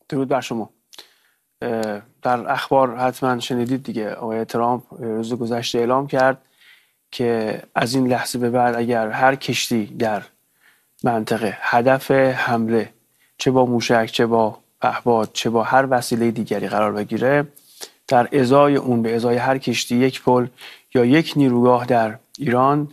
درود بر شما. در اخبار حتما شنیدید دیگه، آقای ترامپ روز گذشته اعلام کرد که از این لحظه به بعد اگر هر کشتی در منطقه هدف حمله چه با موشک، چه با پهپاد، چه با هر وسیله دیگری قرار بگیره، در ازای اون به ازای هر کشتی یک پل یا یک نیروگاه در ایران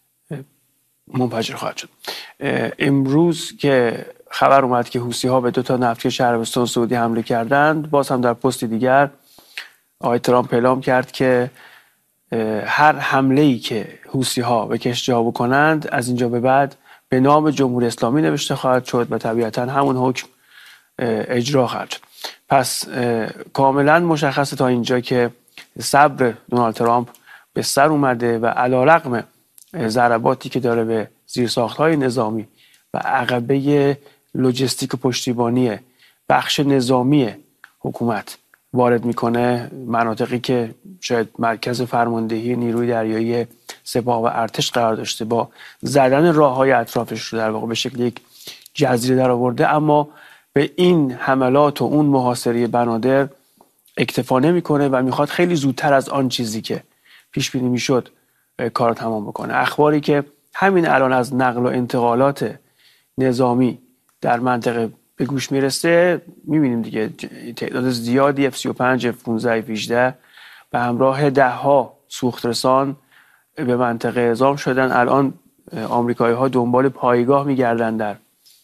منفجر خواهد شد. امروز که خبر اومد که حوثی‌ها به 2 نفتکش عربستان سعودی حمله کردند، باز هم در پست دیگر آقای ترامپ اعلام کرد که هر حمله‌ای که حوثی‌ها به کشتی‌ها بکنند از اینجا به بعد به نام جمهوری اسلامی نوشته خواهد شد و طبیعتاً همون حکم اجرا خواهد شد. پس کاملا مشخصه تا اینجا که صبر دونالد ترامپ به سر اومده و علیرغم ضرباتی که داره به زیرساخت‌های نظامی و عقبه لوجستیک و پشتیبانی بخش نظامی حکومت وارد میکنه، مناطقی که شاید مرکز فرماندهی نیروی دریایی سپاه و ارتش قرار داشته، با زدن راههای اطرافش رو در واقع به شکل یک جزیره در آورده، اما به این حملات و اون محاصره بنادر اکتفا نمیکنه و میخواد خیلی زودتر از آن چیزی که پیش بینی میشد کار تمام بکنه. اخباری که همین الان از نقل و انتقالات نظامی در منطقه به گوش میرسه، میبینیم دیگه تعداد زیادی F-35 F-15 F-18 به همراه 10 سوخترسان به منطقه اعزام شدن. الان آمریکایی ها دنبال پایگاه میگردن در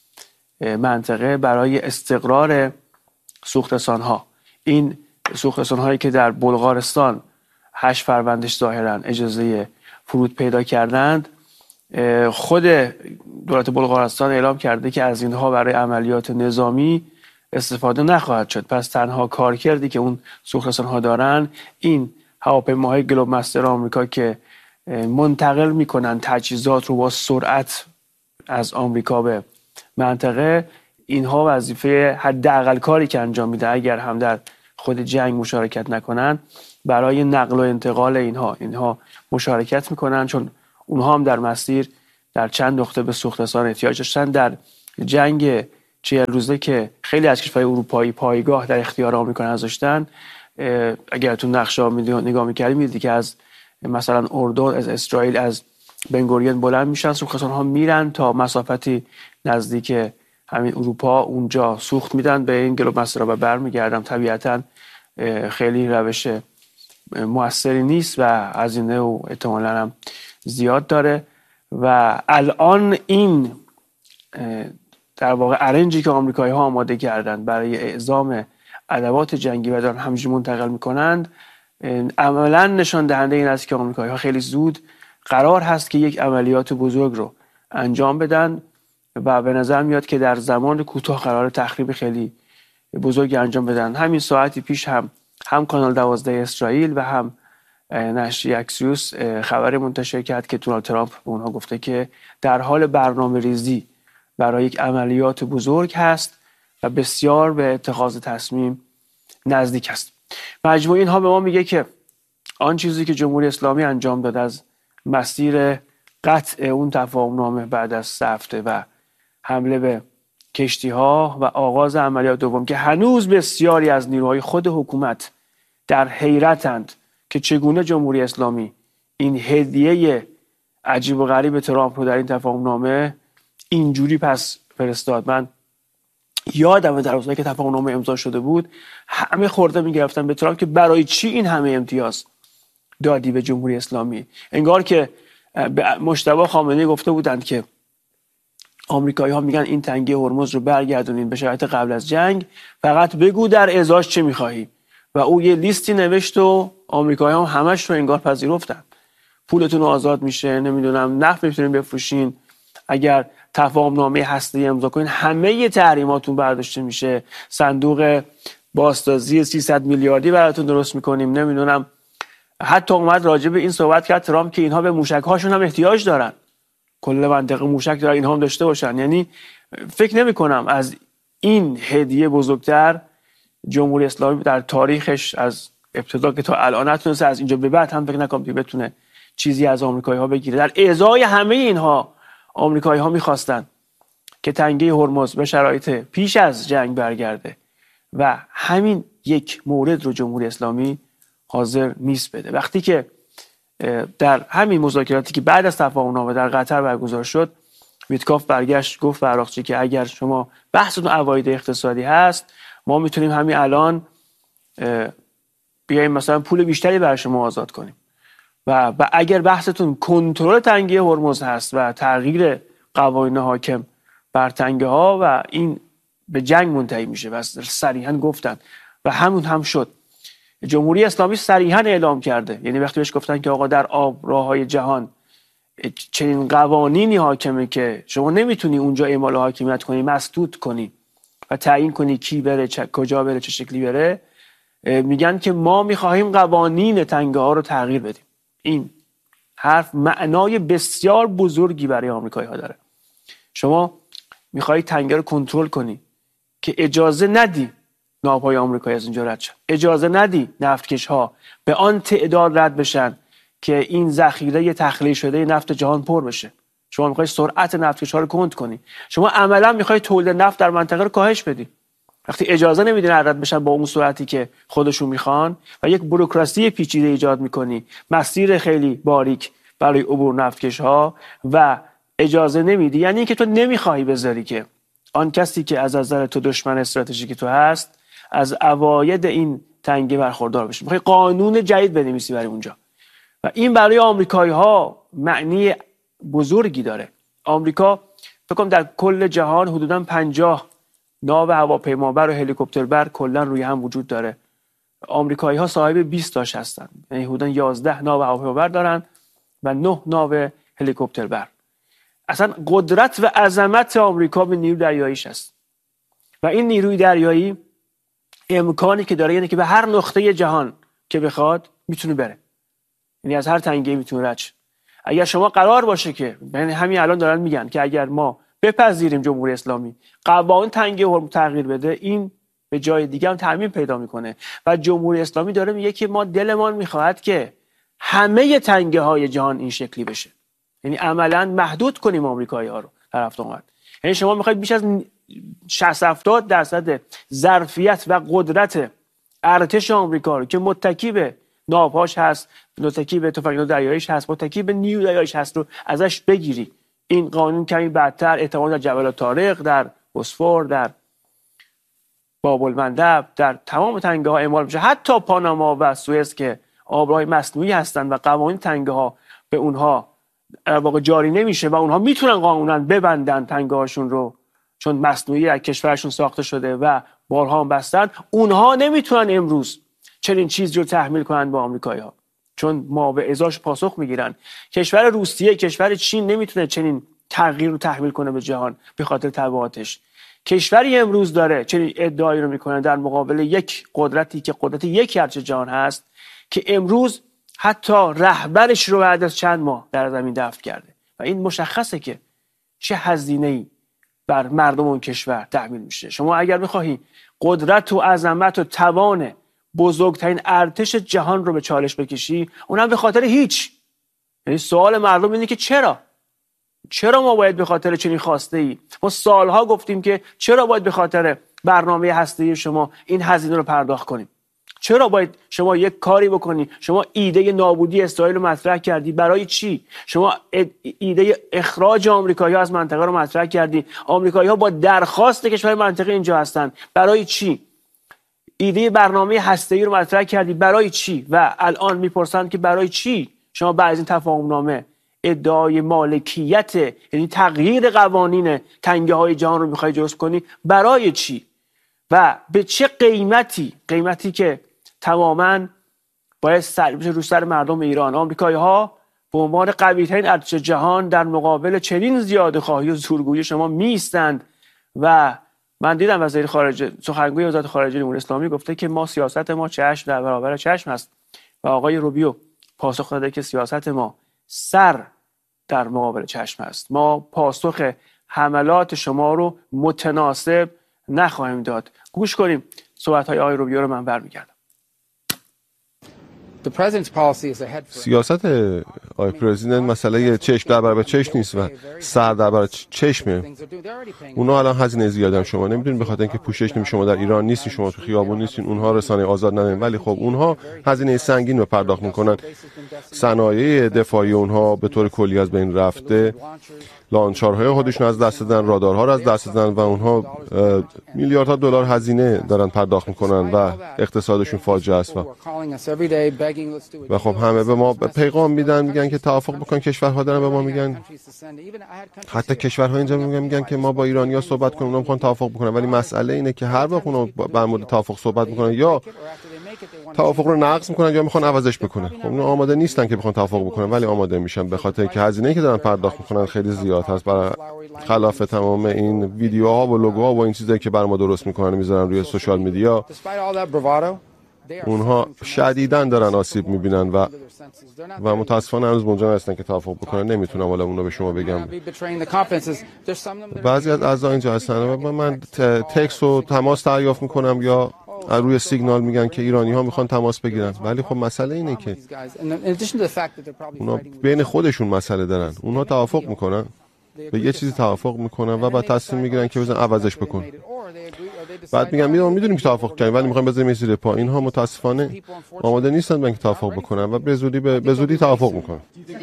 منطقه برای استقرار سوخترسان ها. این سوخترسان هایی که در بلغارستان 8 فروردش ظاهرا اجازه فرود پیدا کردند، خود دولت بلغارستان اعلام کرده که از اینها برای عملیات نظامی استفاده نخواهد شد. پس تنها کارکردی که اون سوخترسان ها دارن این هواپیماهای گلوب مستر آمریکا که منتقل میکنن تجهیزات رو با سرعت از آمریکا به منطقه. اینها وظیفه حداقل کاری که انجام میده اگر هم در خود جنگ مشارکت نکنن، برای نقل و انتقال اینها مشارکت میکنن، چون اونها هم در مسیر در چند نقطه به سوخترسان احتیاج داشتن. در جنگ 40 روزه که خیلی از کشورهای اروپایی پایگاه در اختیار آمریکا نذاشتن، اگر تو نقشه نگاه می‌کردید می‌دیدید که از مثلا اردن، از اسرائیل، از بنگوریون بلند میشن، سوخترسان ها میرن تا مسافتی نزدیک همین اروپا، اونجا سوخت میدن به این گلوب مسترها و برمیگردن. طبیعتاً خیلی روش موثری نیست و هزینه و احتمالاً هم زیاد داره. و الان این در واقع ارنجی که آمریکایی ها آماده کردن برای اعزام ادوات جنگی و دارن همینجوری منتقل میکنند، عملا نشان دهنده این است که آمریکایی ها خیلی زود قرار هست که یک عملیات بزرگ رو انجام بدن و به نظر میاد که در زمان کوتاه قرار تخریب خیلی بزرگی انجام بدن. همین ساعتی پیش هم کانال 12 اسرائیل و هم نشریه اکسیوس خبر منتشر کرد که دونالد ترامپ به اونها گفته که در حال برنامه ریزی برای یک عملیات بزرگ هست و بسیار به اتخاذ تصمیم نزدیک است. مجموع اینها به ما میگه که آن چیزی که جمهوری اسلامی انجام داد از مسیر قطع اون تفاهم‌نامه بعد از 3 هفته و حمله به کشتی ها و آغاز عملیات دوم، که هنوز بسیاری از نیروهای خود حکومت در حیرتند که چگونه جمهوری اسلامی این هدیه عجیب و غریب ترامپ رو در این تفاهم‌نامه اینجوری پس فرستاد. من یادمه در روزایی که تفاهم‌نامه امضا شده بود همه خورده می‌گرفتن به ترامپ که برای چی این همه امتیاز دادی به جمهوری اسلامی. انگار که مجتبی خامنه‌ای گفته بودند که آمریکایی‌ها میگن این تنگه هرمز رو برگردونین به شرایط قبل از جنگ، فقط بگو در ازاش چه می‌خواهی. و او یه لیستی نوشت و آمریکایی‌ها همش رو انگار پذیرفتن. پولتون آزاد میشه، نمیدونم نفت میتونین بفروشین، اگر تفاهم‌نامه هسته‌ای امضا کنین همه تحریماتون برداشته میشه، صندوق بازسازی 300 میلیاردی براتون درست میکنیم، نمیدونم. حتی اومد راجع به این صحبت کرد ترامپ که اینها به موشک‌هاشون هم احتیاج دارن، کل منطقه موشک دارن، اینها هم داشته باشن. یعنی فکر نمی‌کنم از این هدیه بزرگتر جمهوری اسلامی در تاریخش از ابتدا که تا الان نتونسته، از اینجا به بعد هم فکر نکنم که بتونه چیزی از آمریکایی‌ها بگیره. در ازای همه اینها آمریکایی‌ها می‌خواستن که تنگه هرمز به شرایط پیش از جنگ برگرده و همین یک مورد رو جمهوری اسلامی حاضر نیست بده. وقتی که در همین مذاکراتی که بعد از تفاهم‌نامه در قطر برگزار شد، ویتکاف برگشت گفت به عراقچی که اگر شما بحثتون عواید اقتصادی هست، ما میتونیم همین الان بیایم مثلا پول بیشتری برای شما آزاد کنیم و اگر بحثتون کنترل تنگه هرمز هست و تغییر قوانین حاکم بر تنگه ها و این به جنگ منتهی میشه و صریحا گفتن و همون هم شد. جمهوری اسلامی صریحا اعلام کرده، یعنی وقتی بهش گفتن که آقا در آب راههای جهان چنین قوانینی حاکمه که شما نمیتونی اونجا اعمال حاکمیت کنی، مسدود کنی و تعیین کنی کی بره کجا بره چه شکلی بره، میگن که ما میخواهیم قوانین تنگه ها رو تغییر بدیم. این حرف معنای بسیار بزرگی برای آمریکایی ها داره. شما میخوای تنگه رو کنترل کنی که اجازه ندی ناوهای آمریکایی از اینجا رد شن، اجازه ندی نفتکش ها به آن تعداد رد بشن که این ذخیره تخلیه شده نفت جهان پر بشه. شما میخوای سرعت نفتکش ها رو کند کنی، شما عملا میخوای تولید نفت در منطقه رو کاهش بدی. وقتی اجازه نمیدین رد بشن با اون سرعتی که خودشون میخوان و یک بوروکراسی پیچیده ایجاد میکنی، مسیر خیلی باریک برای عبور نفتکش ها و اجازه نمیدی، یعنی اینکه تو نمیخوای بذاری که آن کسی که از نظر تو دشمن استراتژیک تو هست از عواید این تنگه برخوردار بشه. میخوای قانون جدید بنویسی برای اونجا و این برای آمریکایی ها معنی بزرگی داره. آمریکا فکر کنم در کل جهان حدوداً 50 ناو هواپیمابر و هلیکوپتربر کلا روی هم وجود داره. آمریکایی ها صاحب 20 تاش هستن، یعنی حدوداً 11 ناو هواپیمابر دارن و 9 ناو هلیکوپتربر. اصلا قدرت و عظمت آمریکا به نیروی دریاییش هست و این نیروی دریایی امکانی که داره یعنی که به هر نقطه جهان که بخواد میتونه بره، یعنی از هر تنگه میتونه رد شه. اگر شما قرار باشه که یعنی همین الان دارن میگن که اگر ما بپذیریم جمهوری اسلامی قوانین تنگه هرمز تغییر بده، این به جای دیگه هم تعمیم پیدا میکنه و جمهوری اسلامی داره میگه که ما دلمان میخواهد که همه تنگه های جهان این شکلی بشه، یعنی عملا محدود کنیم آمریکایی ها رو طرف اومد. یعنی شما میخواید بیش از 60-70% ظرفیت و قدرت ارتش آمریکا رو که متکی به ناوهاش هست، متکی به تفنگ‌های دریاییش هست، متکی به نیروی دریاییش هست رو ازش بگیری. این قانون کمی بعدتر احتمال در جبل طارق، در بوسفور، در باب المندب، در تمام تنگه ها اعمال بشه، حتی پاناما و سوئز که آبراهای مصنوعی هستند و قوانین تنگه ها به اونها واقع جاری نمیشه و اونها میتونن قانونا ببندن تنگه هاشون رو چون مصنوعی از کشورشون ساخته شده و بارها هم بستن. اونها نمیتونن امروز چنین چیزی رو تحمیل کنن به آمریکایی‌ها چون ما به ازاش پاسخ میگیرن. کشور روسیه، کشور چین نمیتونه چنین تغییر رو تحمیل کنه به جهان به خاطر تبعاتش. کشوری امروز داره چنین ادعایی رو میکنه در مقابل یک قدرتی که قدرت یک ارتش جهان هست که امروز حتی رهبرش رو بعد از چند ماه در زمین دفن کرده و این مشخصه که چه هزینه‌ای بر مردم اون کشور تحمیل میشه. شما اگر بخواهی قدرت و عظمت و توان بزرگترین ارتش جهان رو به چالش بکشی، اونم به خاطر هیچ، یعنی سوال مردم اینه که چرا ما باید به خاطر چنین خواسته ای؟ ما سالها گفتیم که چرا باید به خاطر برنامه هسته‌ای شما این هزینه رو پرداخت کنیم؟ چرا باید شما یک کاری بکنی؟ شما ایده نابودی اسرائیل رو مطرح کردی، برای چی؟ شما ایده اخراج آمریکایی‌ها از منطقه رو مطرح کردی، آمریکایی‌ها با درخواست کشور منطقه اینجا هستن، برای چی؟ ایده برنامه هسته‌ای رو مطرح کردی، برای چی؟ و الان میپرسند که برای چی شما بعد از این تفاهم‌نامه ادعای مالکیت، یعنی تغییر قوانین تنگه های جهان رو میخوای درست کنی، برای چی و به چه قیمتی که تماما باید سر بشه رو سر مردم ایران. آمریکایی ها به عنوان قوی ترین ارتش جهان در مقابل چنین زیاده خواهی و زورگویی شما میستند و من دیدم وزیر خارجه سخنگوی وزارت خارجه جمهوری اسلامی گفته که ما سیاست ما چشم در برابر چشم است و آقای روبیو پاسخ داده که سیاست ما سر در مقابل چشم است. ما پاسخ حملات شما رو متناسب نخواهیم داد. گوش کنیم صحبت‌های آقای روبیو رو، من برمیگردم. سیاست آقای پرزیدنت مسئله چشم در برابر چشم نیست و سر در برابر چشمه. اونا الان هزینه زیادی هم شما نمیدونید، به خاطر اینکه پوشش نمی، شما در ایران نیستین، شما تو خیابون نیستین، اونها رسانه آزاد ندارن، ولی خب اونها هزینه سنگین رو پرداخت میکنن. صنایع دفاعی اونها به طور کلی از بین رفته، لانچارهای خودشون از دست دادن، رادارها رو از دست دادن و اونها میلیاردها دلار هزینه دارن پرداخت میکنن و اقتصادشون فاجعه است. و خب همه به ما پیغام میدن، میگن که توافق بکن. کشورها دارن به ما میگن، حتی کشورها اینجا میگن که ما با ایرانی‌ها صحبت کنیم، اونا میخوان توافق بکنن. ولی مسئله اینه که هر وقت اونا در مورد توافق صحبت میکنن یا توافق رو نقض میکنن یا میخوان عوضش بکنن. خب اونا آماده نیستن که بخوان توافق بکنن، ولی آماده میشن به خاطر اینکه هزینه‌ای که دارن پرداخت میکنن خیلی زیاد هست، برای خلاف تمام این ویدیوها و لوگوها و این چیزایی که بر ما درست میکنن میذارن روی سوشال میدیا. اونها شدیداً دارن آسیب میبینن و متاسفانه هنوز اونجا نرسیدن که توافق بکنن. نمیتونم حالا اونو به شما بگم. بعضی از اعضا اینجا هستن و من تکس و تماس دریافت میکنم یا روی سیگنال میگن که ایرانی ها میخوان تماس بگیرن، ولی خب مسئله اینه که اونا بین خودشون مسئله دارن. اونها توافق میکنن، به یه چیزی توافق میکنن و بعد تصمیم میگیرن که بزن عوضش بکن. بعد میگن میدونیم که توافق کردیم ولی میخوایم بذاریم زیر پا. اینها متاسفانه آماده نیستن برای اینکه توافق بکنن و به زودی توافق میکنن.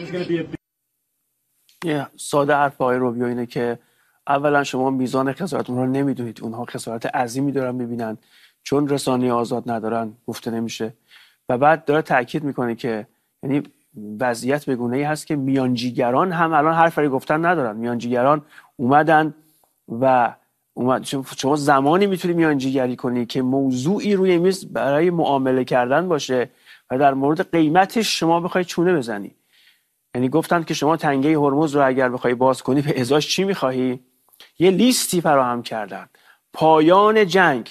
ساده حرف آقای روبیو اینه که اولا شما میزان خسارت اونها رو نمیدونید. اونها خسارت عظیمی دارن میبینن چون رسانه آزاد ندارن، گفته نمیشه. و بعد داره تاکید میکنه که یعنی وضعیت به گونه‌ای هست که میانجیگران هم الان حرفی گفتن ندارن. میانجیگران اومدن و شما زمانی میتونی میانجیگری کنی که موضوعی روی میز برای معامله کردن باشه و در مورد قیمتش شما بخوای چونه بزنی. یعنی گفتن که شما تنگه هرمز رو اگر بخوای باز کنی به ازاش چی میخواهی؟ یه لیستی فراهم کردن. پایان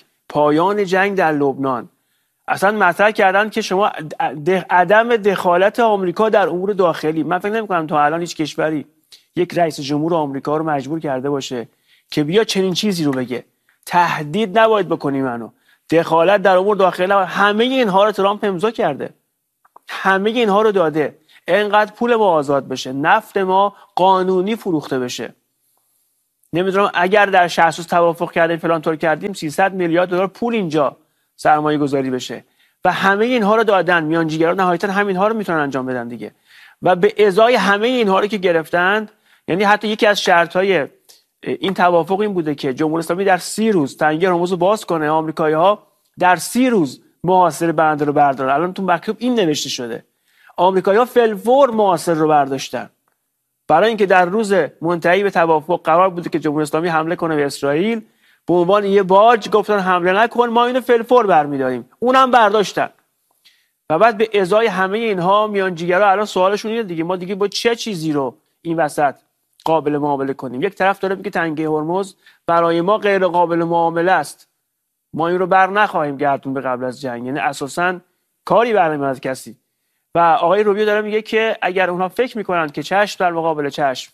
جنگ در لبنان. اصلا مطرح کردن که شما عدم دخالت آمریکا در امور داخلی. من فکر نمی‌کنم تا الان هیچ کشوری یک رئیس جمهور آمریکا رو مجبور کرده باشه که بیا چنین چیزی رو بگه. تهدید نباید بکنی منو. دخالت در امور داخلی. همه اینها رو ترامپ امضا کرده. همه اینها رو داده. اینقدر پول ما آزاد بشه، نفت ما قانونی فروخته بشه. نمیدونم اگر در 60 روز توافق کردیم فلان طور کردیم 300 میلیارد دلار پول اینجا سرمایه گذاری بشه و همه اینها رو دادن. میانجیگران نهایتا همینها رو میتونن انجام بدن دیگه. و به ازای همه اینها رو که گرفتند، یعنی حتی یکی از شرط‌های این توافق این بوده که جمهوری اسلامی در 30 روز تنگه هرمز رو باز کنه. آمریکایی‌ها در 30 روز محاصره بنده رو بردارن. الان تو مکتوب این نوشته شده. آمریکایی‌ها فلفور محاصره رو برداشتن برای اینکه در روز منتهی به توافق قرار بوده که جمهوری اسلامی حمله کنه به اسرائیل، به عنوان یه باج گفتن حمله نکن، ما اینو فلفور برمی‌داریم. اونم برداشتن. و بعد به ازای همه اینها میانجیگرا الان سوالشون اینه دیگه، ما دیگه با چه چیزی رو این وسط قابل معامله کنیم؟ یک طرف داره میگه تنگه هرمز برای ما غیر قابل معامله است، ما این رو بر نخواهیم گردون به قبل از جنگ. یعنی اساساً کاری برنمیاد از کسی. و آقای روبیو داره میگه که اگر اونها فکر میکنن که چشم در مقابل چشم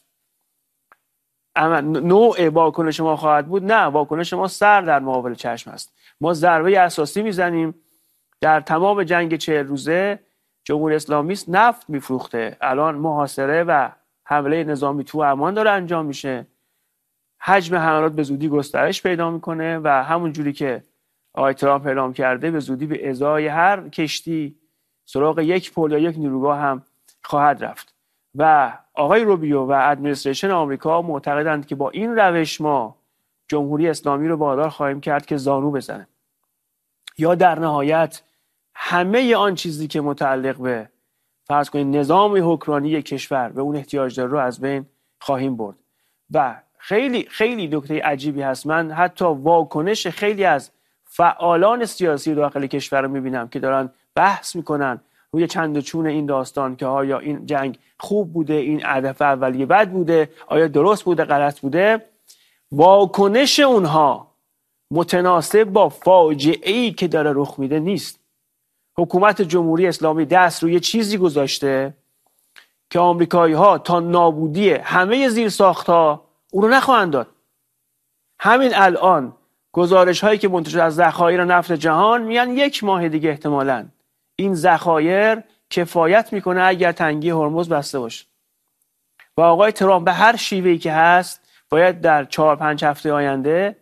نوع واکنش ما خواهد بود، نه، واکنش ما سر در مقابل چشم است. ما ضربه اساسی میزنیم. در تمام جنگ 40 روزه جمهوری اسلامی نفت میفروخته، الان محاصره و حمله نظامی تو امان داره انجام میشه. حجم حملات به زودی گسترش پیدا میکنه و همون جوری که آقای ترامپ اعلام کرده به زودی به ازای هر کشتی سراغ یک پل یا یک نیروگاه هم خواهد رفت. و آقای روبیو و ادمنستریشن آمریکا معتقدند که با این روش ما جمهوری اسلامی رو وادار خواهیم کرد که زانو بزنه، یا در نهایت همه آن چیزی که متعلق به فرض کنید نظام حکمرانی کشور به اون احتیاج داره رو از بین خواهیم برد. و خیلی خیلی نکته عجیبی هست، من حتی واکنش خیلی از فعالان سیاسی داخل کشور رو میبینم که دارن بحث میکنن روی چند و چون این داستان که آیا این جنگ خوب بوده، این هدف اولیه بد بوده، آیا درست بوده غلط بوده. واکنش اونها متناسب با فاجعه‌ای که داره رخ میده نیست. حکومت جمهوری اسلامی دست روی چیزی گذاشته که آمریکایی‌ها تا نابودی همه زیرساخت‌ها اون رو نخواهند داد. همین الان گزارش هایی که منتشر از ذخایر نفت جهان میگن 1 ماه دیگه احتمالاً این ذخایر کفایت میکنه اگر تنگی هرمز بسته باشه. و آقای ترامپ به هر شیوهی که هست باید در 4-5 هفته آینده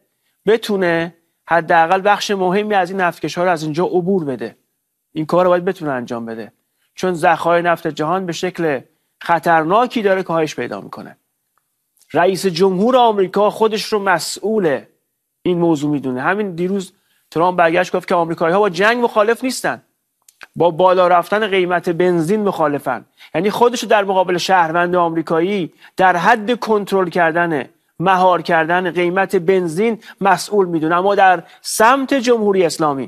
بتونه حداقل بخش مهمی از این نفتکش‌ها رو از اینجا عبور بده. این کار رو باید بتونه انجام بده، چون ذخایر نفت جهان به شکل خطرناکی داره کاهش پیدا میکنه. رئیس جمهور آمریکا خودش رو مسئول این موضوع میدونه. همین دیروز ترامپ برگشت گفت که آمریکایی‌ها با جنگ مخالف نیستن، با بالا رفتن قیمت بنزین مخالفن. یعنی خودش رو در مقابل شهروند آمریکایی در حد کنترل کردن، مهار کردن قیمت بنزین مسئول میدونه. اما در سمت جمهوری اسلامی،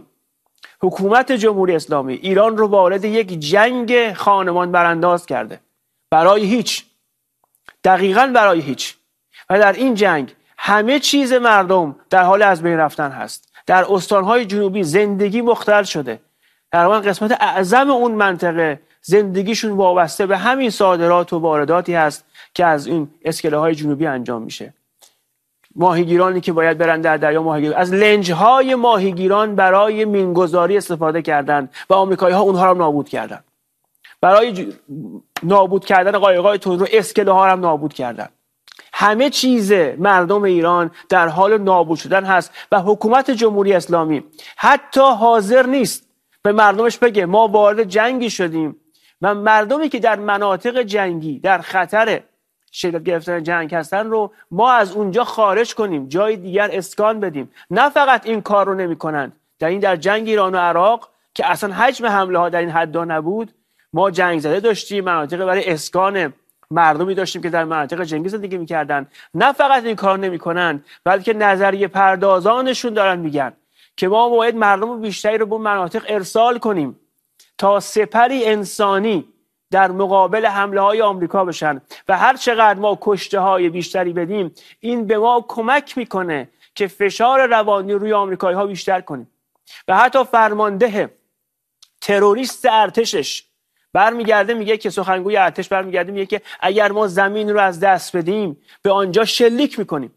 حکومت جمهوری اسلامی ایران رو وارد یک جنگ خانمان برانداز کرده برای هیچ، دقیقاً برای هیچ. و در این جنگ همه چیز مردم در حال از بین رفتن هست. در استانهای جنوبی زندگی مختل شده. در واقع قسمت اعظم اون منطقه زندگیشون وابسته به همین صادرات و وارداتی هست که از این اسکله های جنوبی انجام میشه. ماهیگیرانی که باید برن در دریا ماهیگیری، از لنج‌های ماهیگیران برای مینگذاری استفاده کردن و آمریکایی‌ها اونها رو نابود کردن. برای نابود کردن قایق‌های تندرو اسکله ها هم نابود کردن. همه چیز مردم ایران در حال نابود شدن هست و حکومت جمهوری اسلامی حتی حاضر نیست به مردمش بگه ما وارد جنگی شدیم و مردمی که در مناطق جنگی در خطر شکل گرفتن جنگ هستن رو ما از اونجا خارج کنیم، جای دیگر اسکان بدیم. نه فقط این کار رو نمی کنند. در جنگ ایران و عراق که اصلا حجم حمله ها در این حد نبود، ما جنگ زده داشتیم، مناطق برای اسکان مردمی داشتیم که در مناطق جنگی زندگی میکردن. نه فقط این کار نمیکنن، بلکه نظریه پردازانشون دارن میگن که ما باید مردم بیشتری رو به مناطق ارسال کنیم تا سپری انسانی در مقابل حمله های آمریکا بشن و هر چقدر ما کشته های بیشتری بدیم این به ما کمک میکنه که فشار روانی روی آمریکایی ها بیشتر کنیم. و حتی فرمانده تروریست ارتشش برمیگرده میگه که سخنگوی ارتش برمیگرده میگه که اگر ما زمین رو از دست بدیم به آنجا شلیک میکنیم.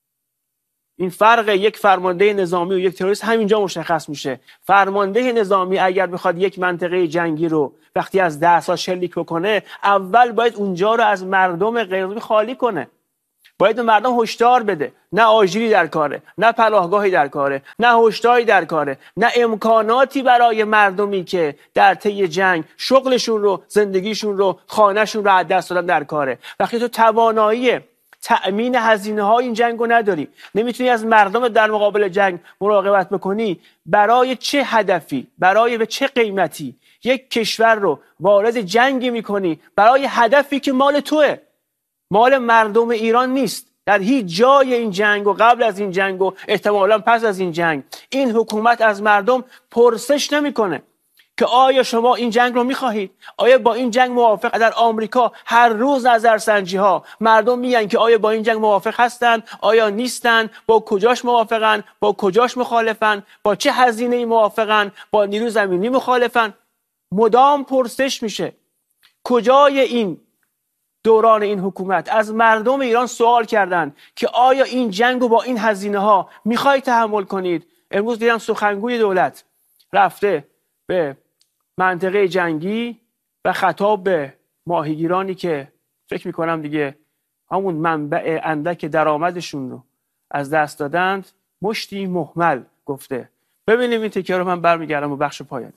این فرق یک فرمانده نظامی و یک تروریست همینجا مشخص میشه. فرمانده نظامی اگر بخواد یک منطقه جنگی رو وقتی از دست شلیک بکنه، اول باید اونجا رو از مردم غیر خالی کنه. باید به مردم هشدار بده. نه آژیری در کاره، نه پناهگاهی در کاره، نه هشداری در کاره، نه امکاناتی برای مردمی که در طی جنگ شغلشون رو، زندگیشون رو، خانهشون رو از دست دادن در کاره. وقتی تو توانایی تأمین هزینه های این جنگ رو نداری، نمیتونی از مردم در مقابل جنگ مراقبت بکنی، برای چه هدفی، برای به چه قیمتی یک کشور رو وارد جنگی میکنی برای هدفی که مال توه، مال مردم ایران نیست. در هیچ جای این جنگ و قبل از این جنگ و احتمالاً پس از این جنگ این حکومت از مردم پرسش نمیکنه که آیا شما این جنگ رو میخواهید؟ آیا با این جنگ موافق؟ در آمریکا هر روز نظرسنجی ها مردم میگن که آیا با این جنگ موافق هستن؟ آیا نیستن؟ با کجاش موافقن؟ با کجاش مخالفن؟ با چه هزینه‌ای موافقن؟ با نیرو زمینی مخالفن؟ مدام پرسش میشه. کجای این دوران این حکومت از مردم ایران سوال کردن که آیا این جنگ رو با این هزینه ها میخواید تحمل کنید؟ امروز دیدم سخنگوی دولت رفته به منطقه جنگی و خطاب به ماهیگیرانی که فکر میکنم دیگه همون منبع اندک درآمدشون رو از دست دادند، مشتی مهمل گفته. ببینیم این تکیه رو من برمیگردم و بخش پایانی.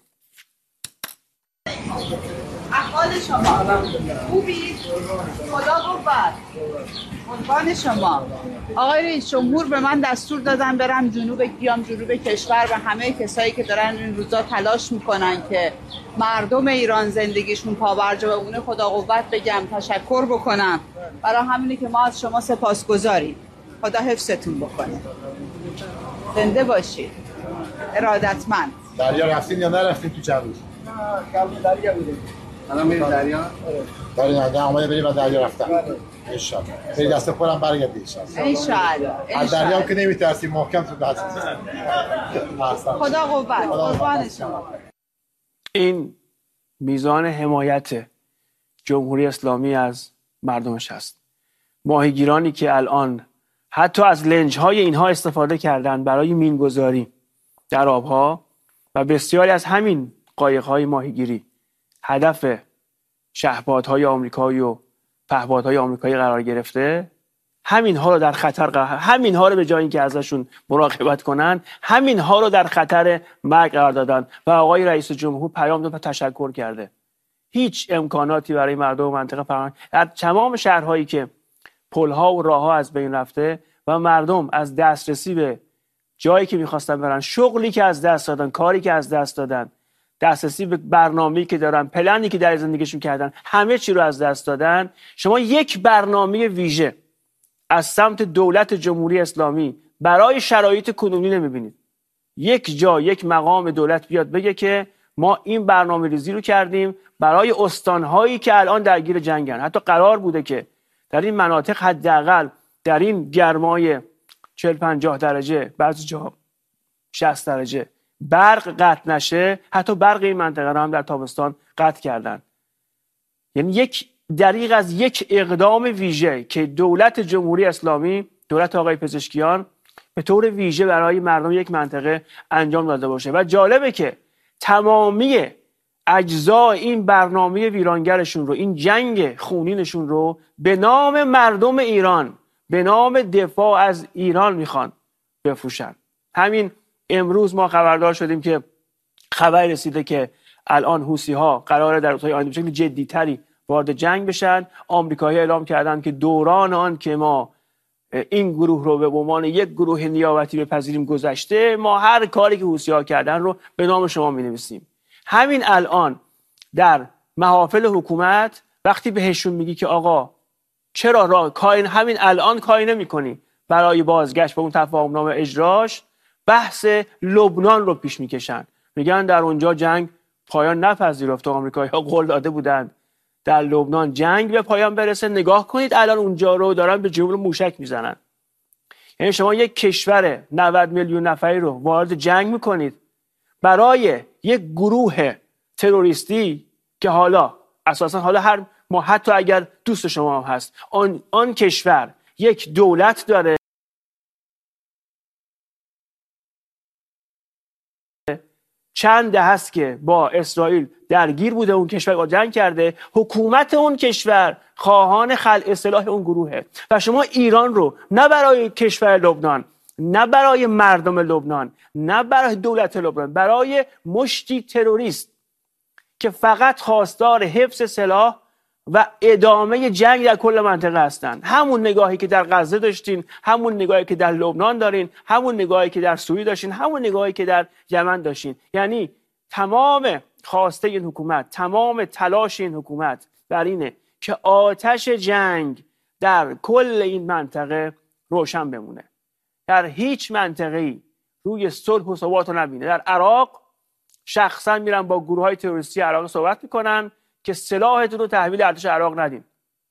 احوال شما خوبید؟ خدا قوت. قربان شما. آقای رئیس جمهور به من دستور دادن برم بیام جنوب کشور و همه کسایی که دارن این روزا تلاش میکنن که مردم ایران زندگیشون پابرجا بمونه خدا قوت بگم، تشکر بکنم. برای همینه که ما از شما سپاسگزاریم. خدا حفظتون بکنه. زنده باشید. ارادتمند. دریا رفتین یا نرفتین تو چند روز؟ قبل دریا بودیم. الان میریم دریا؟ دریا آماده بریم و دریا رفتن. انشالله. برید دست پرم برگردید انشالله. از دریا که نمیترسیم، محکم تو دست. خدا قوت. قربان شما. این میزان حمایت جمهوری اسلامی از مردمش هست. ماهیگیرانی که الان حتی از لنج‌های اینها استفاده کردن برای مینگذاری در آبها و بسیاری از همین قایق‌های ماهیگیری هدف شهپادهای آمریکایی و پهپادهای آمریکایی قرار گرفته، همینها رو در خطر همینها رو به جای اینکه ازشون مراقبت کنن، همینها رو در خطر مرگ قرار دادن و آقای رئیس جمهور پیام داد و تشکر کرده. هیچ امکاناتی برای مردم منطقه فراهم در تمام شهرهایی که پل‌ها و راه‌ها از بین رفته و مردم از دسترسی به جایی که می‌خواستن برن، شغلی که از دست دادن، کاری که از دست دادن، دسترسی به برنامه‌ای که دارن، پلنی که در زندگیشون کردن، همه چی رو از دست دادن. شما یک برنامه ویژه از سمت دولت جمهوری اسلامی برای شرایط کنونی نمی‌بینید. یک جا یک مقام دولت بیاد بگه که ما این برنامه ریزی رو کردیم برای استان‌هایی که الان درگیر جنگن. حتی قرار بوده که در این مناطق حداقل در این گرمای 40-50 درجه، بعضی جا 60 درجه برق قطع نشه. حتی برق این منطقه رو هم در تابستان قطع کردن. یعنی یک دریغ از یک اقدام ویژه که دولت جمهوری اسلامی، دولت آقای پزشکیان به طور ویژه برای مردم یک منطقه انجام داده باشه. و جالبه که تمامی اجزا این برنامه ویرانگرشون رو، این جنگ خونینشون رو به نام مردم ایران، به نام دفاع از ایران میخوان بفروشن. همین امروز ما خبردار شدیم که خبر رسیده که الان حوثی‌ها قراره در روزهای آینده به شکل جدی‌تری وارد جنگ بشن. آمریکایی‌ها اعلام کردن که دوران آن که ما این گروه رو به عنوان یک گروه نیابتی بپذیریم گذشته، ما هر کاری که حوثی‌ها کردن رو به نام شما می‌نویسیم. همین الان در محافل حکومت وقتی بهشون میگی که آقا چرا همین الان کاری نمی‌کنی برای بازگشت به اون تفاهم‌نامه اجراش، بحث لبنان رو پیش میکشن. میگن در اونجا جنگ پایان نپذیرفت، آمریکایی‌ها قول داده بودند در لبنان جنگ به پایان برسه. نگاه کنید الان اونجا رو دارن به جمهور موشک میزنن. یعنی شما یک کشور 90 میلیون نفری رو وارد جنگ میکنید برای یک گروه تروریستی که حالا اساسا حتی اگر دوست شما هم هست، آن کشور یک دولت داره، چند دهه است که با اسرائیل درگیر بوده، اون کشور با جنگ کرده، حکومت اون کشور خواهان خلع سلاح اون گروهه. و شما ایران رو نه برای کشور لبنان، نه برای مردم لبنان، نه برای دولت لبنان، برای مشتی تروریست که فقط خواستار حفظ سلاح و ادامه جنگ در کل منطقه هستند. همون نگاهی که در غزه داشتین، همون نگاهی که در لبنان دارین، همون نگاهی که در سوریه داشتین، همون نگاهی که در یمن داشتین. یعنی تمام خواسته این حکومت، تمام تلاش این حکومت بر اینه که آتش جنگ در کل این منطقه روشن بمونه. در هیچ منطقه‌ای روی صلح و ثبات رو نبینه. در عراق شخصا میرن با گروه‌های تروریستی عراق صحبت میکنن که سلاحتون رو تحویل ارتش عراق ندین.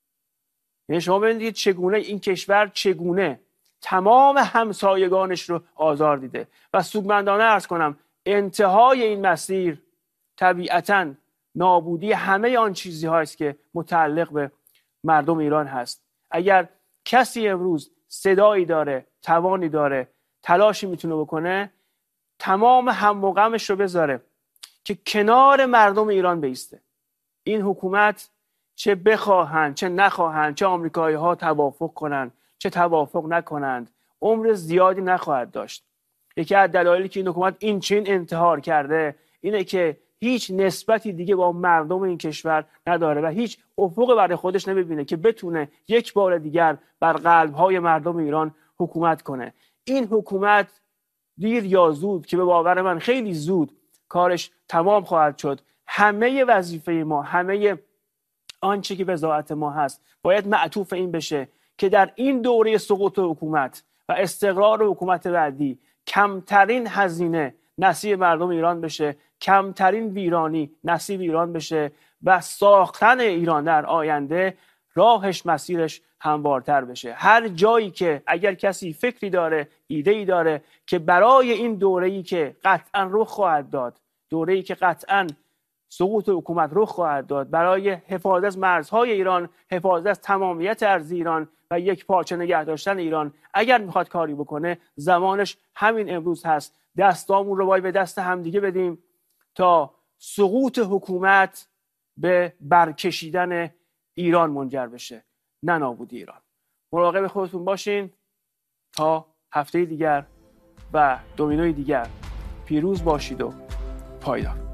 یعنی شما ببینید چگونه این کشور چگونه تمام همسایگانش رو آزار دیده. و سوگمندانه عرض کنم انتهای این مسیر طبیعتاً نابودی همه آن چیزی هست که متعلق به مردم ایران هست. اگر کسی امروز صدایی داره، توانی داره، تلاشی میتونه بکنه، تمام هم و غمش رو بذاره که کنار مردم ایران بایسته. این حکومت چه بخواهند چه نخواهند، چه آمریکایی‌ها توافق کنند چه توافق نکنند، عمر زیادی نخواهد داشت. یکی از دلایلی که این حکومت این چین انتحار کرده اینه که هیچ نسبتی دیگه با مردم این کشور نداره و هیچ افق برای خودش نمیبینه که بتونه یک بار دیگر بر قلب‌های مردم ایران حکومت کنه. این حکومت دیر یا زود، که به باور من خیلی زود کارش تمام خواهد شد، همه وظیفه ما، همه آنچه که وظایف ما هست باید معطوف این بشه که در این دوره سقوط حکومت و استقرار حکومت بعدی کمترین هزینه نصیب مردم ایران بشه، کمترین ویرانی نصیب ایران بشه و ساختن ایران در آینده راهش مسیرش هموارتر بشه. هر جایی که اگر کسی فکری داره، ایده‌ای داره که برای این دوره‌ای که قطعاً رخ خواهد داد، دوره‌ای که قطعاً سقوط حکومت رخ خواهد داد، برای حفاظت از مرزهای ایران، حفاظت از تمامیت ارضی ایران و یک پارچه نگه داشتن ایران، اگر میخواد کاری بکنه زمانش همین امروز هست. دستامون رو باید به دست همدیگه بدیم تا سقوط حکومت به برکشیدن ایران منجر بشه، نه نابودی ایران. مراقب خودتون باشین تا هفته دیگر و دومینوی دیگر. پیروز باشید و پایدار.